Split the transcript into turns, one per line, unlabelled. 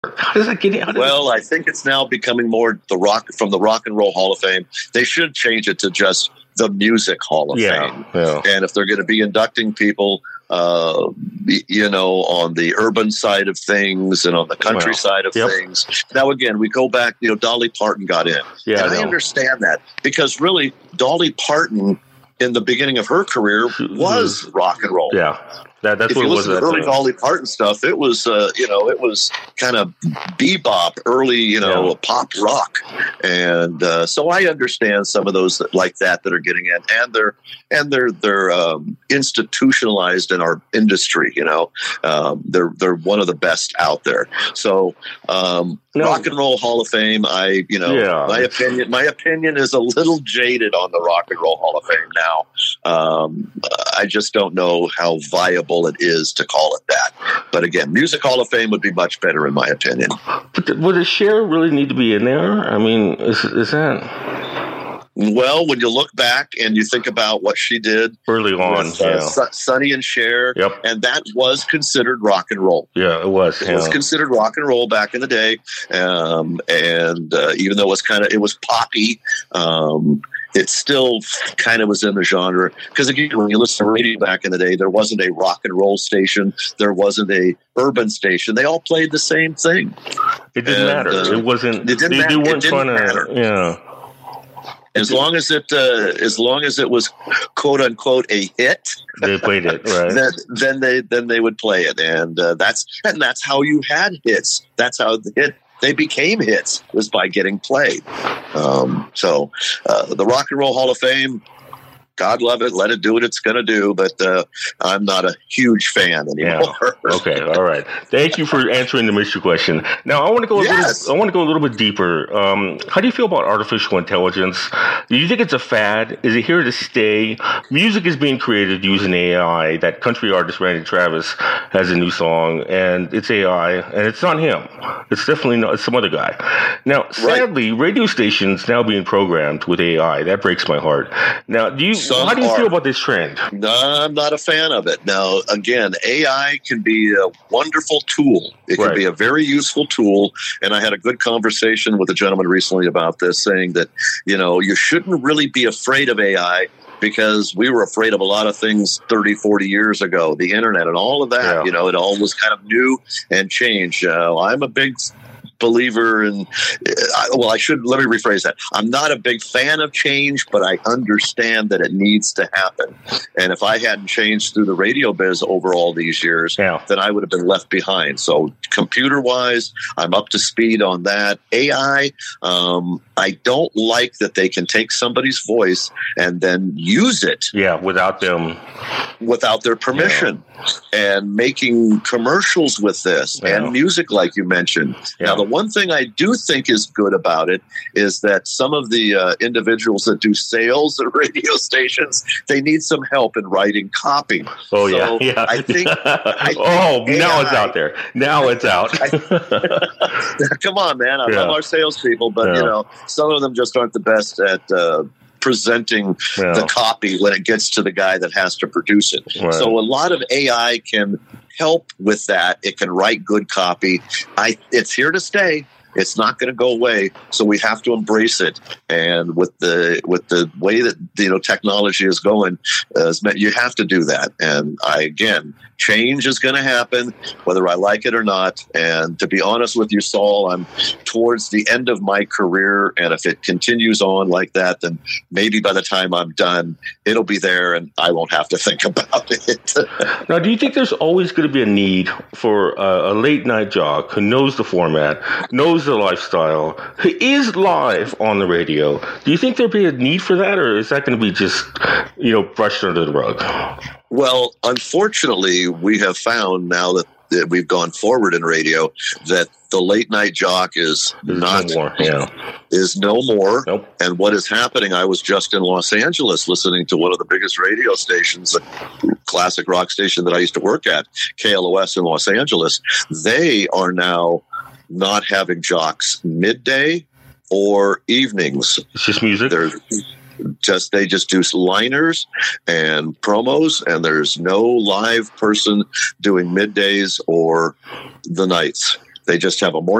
How does that get in?
Well, I think it's now becoming more from the Rock and Roll Hall of Fame. They should change it to just the Music Hall of Fame.
Yeah.
And if they're going to be inducting people, on the urban side of things and on the country side of things. Now, again, we go back, Dolly Parton got in.
Yeah,
and I understand that because really Dolly Parton in the beginning of her career was rock and roll.
Yeah. That's
if
what
you
it was.
listen to early Dolly Parton stuff, it was, it was kind of bebop, early, pop rock. And so I understand some of those that are getting in, and they're institutionalized in our industry. They're one of the best out there. So Rock and Roll Hall of Fame, my opinion is a little jaded on the Rock and Roll Hall of Fame now. I just don't know how viable it is to call it that. But again, Music Hall of Fame would be much better in my opinion.
But would a Cher really need to be in there? I mean, is that...
Well, when you look back and you think about what she did
early on,
with, Sonny and Cher, and that was considered rock and roll.
Yeah, it was.
It was considered rock and roll back in the day, and even though it was poppy. It still kind of was in the genre because, again, when you listen to radio back in the day, there wasn't a rock and roll station. There wasn't a urban station. They all played the same thing.
It didn't matter. It wasn't.
It didn't matter.
It didn't matter. Yeah.
As long as it was quote unquote a hit,
they played it, right?
then they would play it, and that's how you had hits. That's how they became hits, was by getting played. So the Rock and Roll Hall of Fame, God love it, let it do what it's going to do, but I'm not a huge fan anymore.
Yeah. Okay, all right. Thank you for answering the mystery question. Now I want to go. I want to go a little bit deeper. How do you feel about artificial intelligence? Do you think it's a fad? Is it here to stay? Music is being created using AI. That country artist Randy Travis has a new song, and it's AI, and it's not him. It's definitely not. It's some other guy. Now, sadly, radio stations now being programmed with AI. That breaks my heart. Now, how do you feel about this trend?
No, I'm not a fan of it. Now, again, AI can be a wonderful tool. It can be a very useful tool. And I had a good conversation with a gentleman recently about this, saying that, you shouldn't really be afraid of AI because we were afraid of a lot of things 30, 40 years ago, the internet and all of that. It all was kind of new and changed. I'm a big believer in, let me rephrase that. I'm not a big fan of change, but I understand that it needs to happen. And if I hadn't changed through the radio biz over all these years, then I would have been left behind. So computer-wise, I'm up to speed on that. AI, I don't like that they can take somebody's voice and then use it.
Without
their permission. And making commercials with this and music, like you mentioned. Now, the one thing I do think is good about it is that some of the individuals that do sales at radio stations, they need some help in writing copy.
Oh, so yeah.
I think
now it's out there. Now it's out.
Come on, man. I love our salespeople, but, some of them just aren't the best at presenting the copy when it gets to the guy that has to produce it. Right. So a lot of AI can help with that. It can write good copy. It's here to stay. It's not going to go away, so we have to embrace it. And with the way that technology is going, you have to do that. And change is going to happen, whether I like it or not. And to be honest with you, Saul, I'm towards the end of my career, and if it continues on like that, then maybe by the time I'm done, it'll be there, and I won't have to think about it.
Now, do you think there's always going to be a need for a late night jock who knows the format, knows the lifestyle, who is live on the radio? Do you think there'd be a need for that, or is that going to be just, brushed under the rug?
Well, unfortunately, we have found now that we've gone forward in radio that the late night jock is no more.
Nope.
And what is happening, I was just in Los Angeles listening to one of the biggest radio stations, a classic rock station that I used to work at, KLOS in Los Angeles. They are now not having jocks midday or evenings.
It's just music.
They just do liners and promos, and there's no live person doing middays or the nights. They just have a more